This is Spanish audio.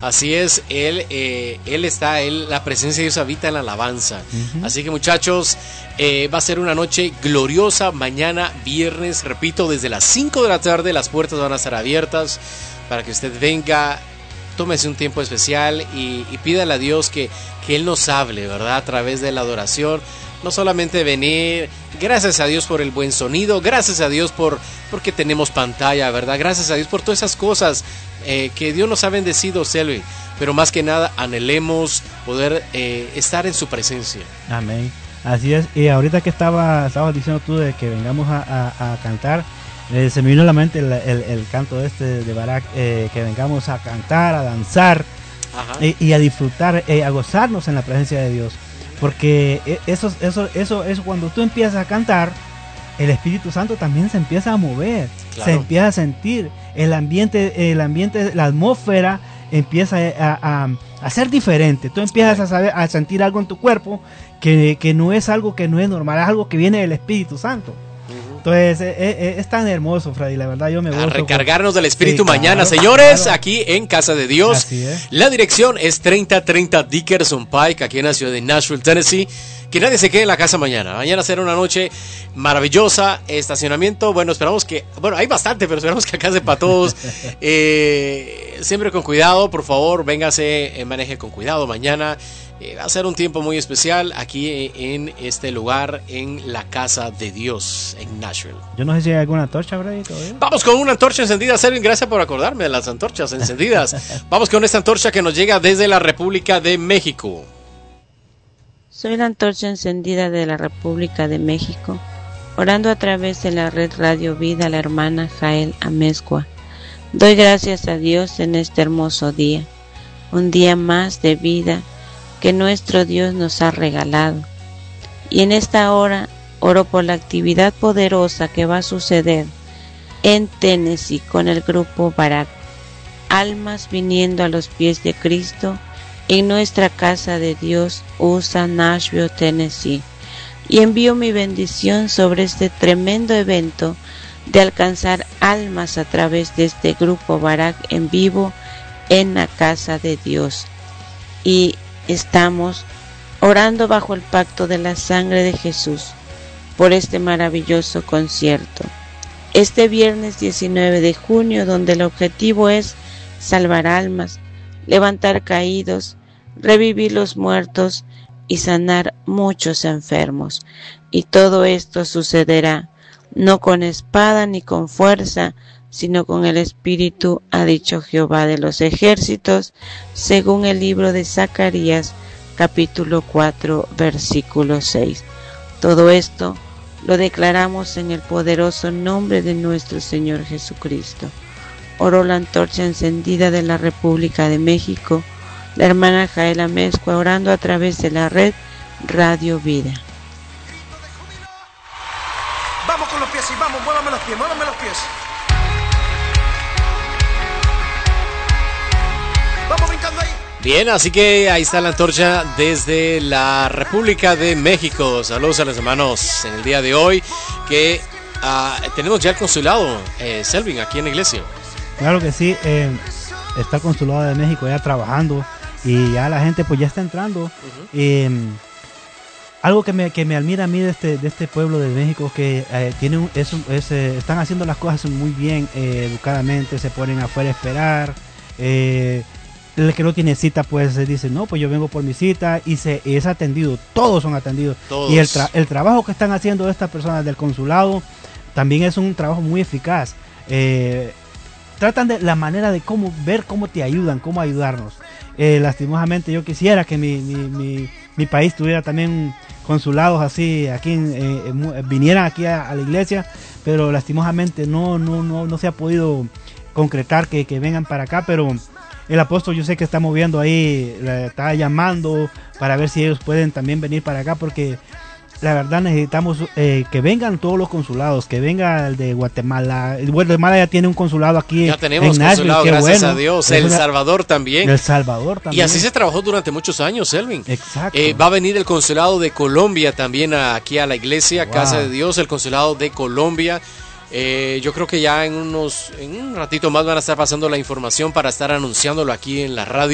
Así es, la presencia de Dios habita en la alabanza. Así que muchachos, va a ser una noche gloriosa. Mañana viernes, repito, desde las 5 de la tarde las puertas van a estar abiertas para que usted venga, tómese un tiempo especial y pídale a Dios que Él nos hable, ¿verdad? A través de la adoración. No solamente venir, gracias a Dios por el buen sonido, gracias a Dios porque tenemos pantalla, ¿verdad? Gracias a Dios por todas esas cosas que Dios nos ha bendecido, Selvin. Pero más que nada, anhelemos poder estar en su presencia. Amén. Así es. Y ahorita que estabas diciendo tú de que vengamos a cantar, se me vino a la mente el canto de Barak, que vengamos a cantar, a danzar y a disfrutar, a gozarnos en la presencia de Dios. Porque eso cuando tú empiezas a cantar, el Espíritu Santo también se empieza a mover, claro. Se empieza a sentir el ambiente, la atmósfera empieza a ser diferente. Tú empiezas a sentir algo en tu cuerpo que no es algo que no es normal, es algo que viene del Espíritu Santo. Entonces es tan hermoso, Freddy, la verdad yo me gozo. A recargarnos del Espíritu mañana, claro, señores, claro. Aquí en Casa de Dios. Así es. La dirección es 3030 Dickerson Pike, aquí en la ciudad de Nashville, Tennessee. Que nadie se quede en la casa mañana. Mañana será una noche maravillosa. Estacionamiento, bueno, esperamos que... Bueno, hay bastante, pero esperamos que alcance para todos. Siempre con cuidado, por favor, véngase, maneje con cuidado mañana. Va a ser un tiempo muy especial aquí en este lugar, en la Casa de Dios, en Nashville. Yo no sé si hay alguna antorcha, Brady, todavía. Vamos con una antorcha encendida, Selvin, gracias por acordarme de las antorchas encendidas. Vamos con esta antorcha que nos llega desde la República de México. Soy la antorcha encendida de la República de México, orando a través de la red Radio Vida, la hermana Jael Amezcua. Doy gracias a Dios en este hermoso día, un día más de vida que nuestro Dios nos ha regalado. Y en esta hora oro por la actividad poderosa que va a suceder en Tennessee con el grupo Barak. Almas viniendo a los pies de Cristo en nuestra Casa de Dios, USA, Nashville, Tennessee. Y envío mi bendición sobre este tremendo evento de alcanzar almas a través de este grupo Barak en vivo en la Casa de Dios. Y estamos orando bajo el pacto de la sangre de Jesús por este maravilloso concierto. Este viernes 19 de junio, donde el objetivo es salvar almas, levantar caídos, revivir los muertos y sanar muchos enfermos. Y todo esto sucederá no con espada ni con fuerza, sino con el Espíritu, ha dicho Jehová de los ejércitos, según el libro de Zacarías, capítulo 4, versículo 6. Todo esto lo declaramos en el poderoso nombre de nuestro Señor Jesucristo. Oró la antorcha encendida de la República de México, la hermana Jael Amezcua, orando a través de la red Radio Vida. Vamos con los pies y vamos, muévame los pies, muévame los pies. Vamos brincando ahí. Bien, así que ahí está la antorcha desde la República de México. Saludos a los hermanos en el día de hoy, que tenemos ya el consulado, Selvin, aquí en la iglesia. Claro que sí, está el consulado de México ya trabajando y ya la gente pues ya está entrando. Algo que me admira a mí de este pueblo de México, que están haciendo las cosas muy bien, educadamente, se ponen afuera a esperar. El que no tiene cita pues dice, no, pues yo vengo por mi cita, y es atendido, todos son atendidos. Todos. Y el trabajo que están haciendo estas personas del consulado también es un trabajo muy eficaz. Tratan de la manera de ver cómo te ayudan, cómo ayudarnos. Lastimosamente yo quisiera que mi país tuviera también consulados así, aquí vinieran aquí a la iglesia, pero lastimosamente no se ha podido concretar que vengan para acá. Pero el apóstol yo sé que está moviendo ahí, está llamando para ver si ellos pueden también venir para acá, porque la verdad necesitamos que vengan todos los consulados, que venga el de Guatemala. Guatemala ya tiene un consulado aquí. Ya tenemos consulado, gracias a Dios. El Salvador también. Y así se trabajó durante muchos años, Selvin. Exacto. Va a venir el consulado de Colombia también aquí a la iglesia, wow. Casa de Dios, el consulado de Colombia. Yo creo que ya en un ratito más van a estar pasando la información para estar anunciándolo aquí en la radio.